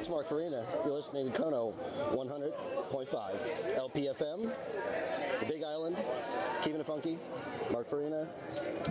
It's Mark Farina. You're listening to Kono 100.5 LPFM, the Big Island, keeping it funky. Mark Farina,